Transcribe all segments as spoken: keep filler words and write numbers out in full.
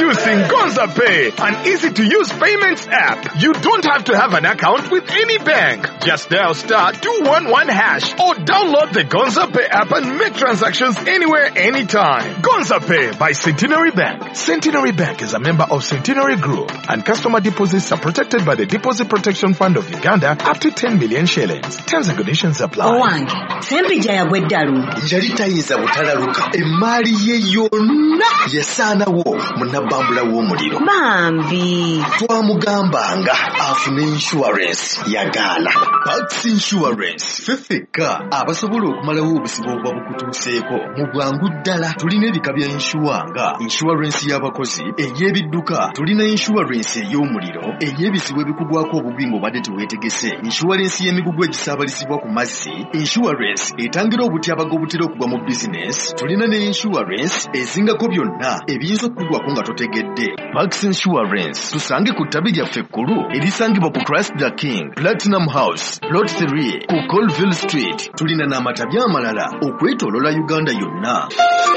Introducing Gonza Pay, an easy-to-use payments app. You don't have to have an account with any bank. Just dial star two one one hash or download the Gonza Pay app and make transactions anywhere, anytime. Gonza Pay by Centenary Bank. Centenary Bank is a member of Centenary Group, and customer deposits are protected by the Deposit Protection Fund of Uganda up to ten million shillings. Terms and conditions apply. Owange, sempija yagweddalu. Yali tayinza butalaluka. Emmali ye yonna yasaanawo munnabambula w'omuliro. Bambi. Twamugambanga afune insurance yagaana. Pax Insurance fefeka abasobola okumalawo obusibo obwa bukutuuseeko mu bwangu ddala. Tulina ebika bya insuwanga, insurance y'abakozi, ey'ebidduka, tulina insurance ey'omuliro, ey'ebizibu ebikugwako obubi ng'obadde teweetegese, insurance y'emigugu egisaabalisibwa ku mazzi, insurance etangira obutyabaga obutera okugwa mu business, tulina ne insurance ezingako byonna ebiyinza okukugwako nga totegedde. Pax Insurance tusange ku ttabi lyaffe ekkulu erisangibwa ku Christ the King, Platinum House, Plot three ku Colville Street. Tulina n'amatabi amalala okwetoolola Uganda yonna.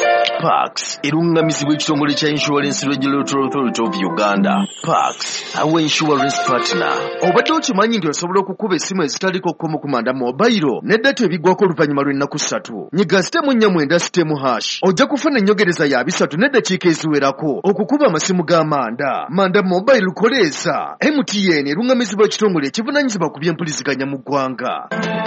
Pax erungamizibwa ekitongole kya Insurance Regulatory Authority of Uganda. Pax awa insurance partner. Obadde okimanyi nti osobola okukuba essimu ezitaliko kkomo ku manda mobile n'eddata ebigwako oluvannyuma lw'ennaku ssatu. Nyiga sitemu nnya mwenda sitemu hash ojja kufuna ennyongereza ya bisatu n'eddakiika eziwerako okukuba amasimu g'amanda. Manda mobile koleeza. M T N erungamizibwa ekitongole ekivunaanyizibwa ku by'empuliziganya mu ggwanga.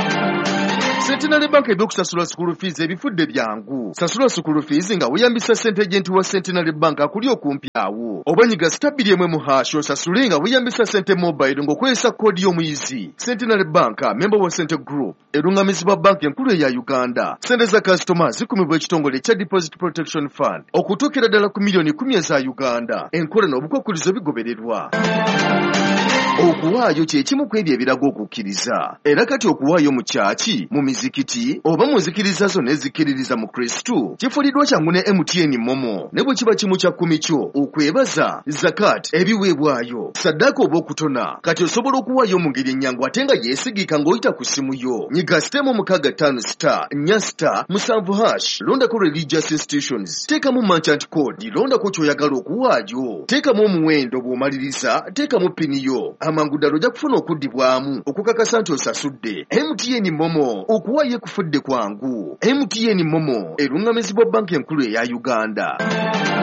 Centenary Bank ebyokusasula school fees ebifudde byangu. Sasula school fees nga weeyambisa ssente agent wa Centenary Bank akuli okumpi awo. Oba nyiga stabili emwe mu hash osasule nga weeyambisa ssente mobile ng'okozesa koodi y'omuyizi. Centenary Bank, member wa Centre Group, erungamizibwa banka enkulu eya Uganda. Ssente za customer zikumibwa ekitongole kya Deposit Protection Fund okutuukira ddala ku miliyoni kumi eza Uganda. Enkola n'obukwakkulizo bigobererwa. Okuwaayo kye kimu ku ebyo ebiraga okukkiriza. Era kati okuwaayo mu kyaki, mu mizikiti, oba mu nzikiriza zonna ezikiririza mu Kristu, kifuuliddwa kyangu ne M T N Momo. Ne bwe kiba kimu kya kkumi kyo, okwebaza, zakat, ebiweebwayo, saddaaka oba okutona, kati osobola okuwaayo mu ngeri ennyangu ate nga yeesigika ng'oyita ku ssimu yo. Nyiga sitemu mukaaga ttaano star, nnya star, musanvu hash, londako religious institutions, teekamu merchant code, londako ky'oyagala okuwaayo, teekamu omuwendo bw'omaliriza, teekamu pini yo. Amangu ddala ojja kufuna okuddibwamu okukakasa nti osasudde. M T N Momo, okuwaayo kufudde kwangu. M T N Momo erungamizibwa banka enkulu eya Uganda.